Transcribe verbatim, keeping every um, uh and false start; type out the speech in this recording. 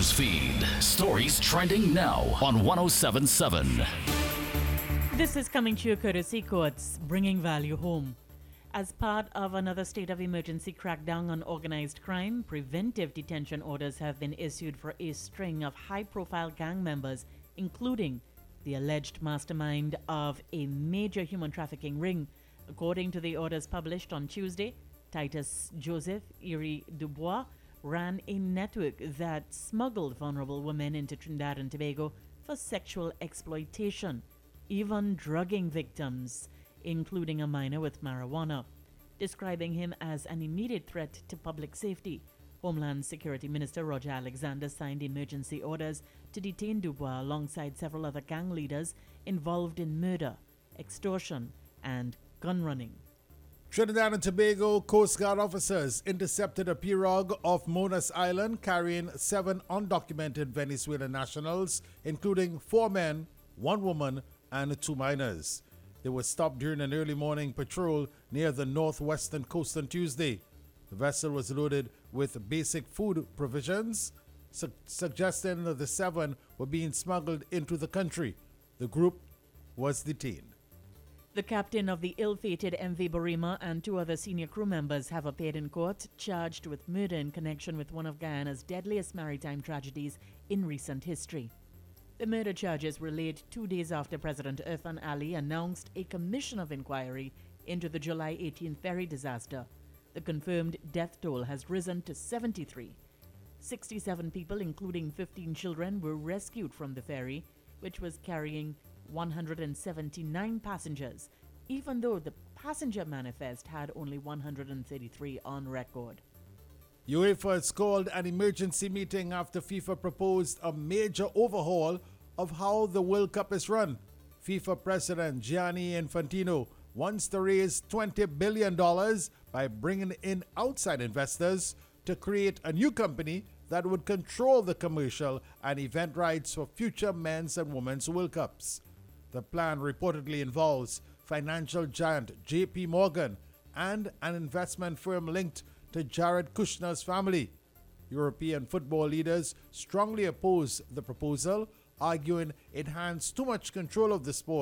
news feed. Stories trending now on one oh seven point seven. This is coming to you courtesy Courts, bringing value home. As part of another state of emergency crackdown on organized crime, preventive detention orders have been issued for a string of high-profile gang members, including the alleged mastermind of a major human trafficking ring. According to the orders published on Tuesday, Titus Joseph Erie Dubois ran a network that smuggled vulnerable women into Trinidad and Tobago for sexual exploitation, even drugging victims, including a minor with marijuana. Describing him as an immediate threat to public safety, Homeland Security Minister Roger Alexander signed emergency orders to detain Dubois alongside several other gang leaders involved in murder, extortion, and gun running. Trinidad and Tobago Coast Guard officers intercepted a pirogue off Monas Island carrying seven undocumented Venezuelan nationals, including four men, one woman, and two minors. They were stopped during an early morning patrol near the northwestern coast on Tuesday. The vessel was loaded with basic food provisions, su- suggesting that the seven were being smuggled into the country. The group was detained. The captain of the ill-fated M V Barima and two other senior crew members have appeared in court, charged with murder in connection with one of Guyana's deadliest maritime tragedies in recent history. The murder charges were laid two days after President Irfan Ali announced a commission of inquiry into the July eighteenth ferry disaster. The confirmed death toll has risen to seventy-three. sixty-seven people, including fifteen children, were rescued from the ferry, which was carrying one hundred seventy-nine passengers, even though the passenger manifest had only one hundred thirty-three on record. UEFA has called an emergency meeting after FIFA proposed a major overhaul of how the World Cup is run. FIFA President Gianni Infantino wants to raise twenty billion dollars by bringing in outside investors to create a new company that would control the commercial and event rights for future men's and women's World Cups. The plan reportedly involves financial giant J P Morgan and an investment firm linked to Jared Kushner's family. European football leaders strongly oppose the proposal, arguing it hands too much control of the sport